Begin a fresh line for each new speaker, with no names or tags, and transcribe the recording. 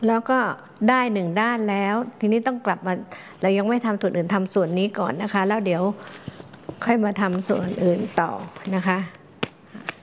แล้วก็ได้1ด้านแล้วทีนี้ต้องกลับมาเรายังไม่ทำส่วนอื่นทำส่วนนี้ก่อนนะคะแล้วเดี๋ยวค่อยมาทำส่วนอื่นต่อนะคะ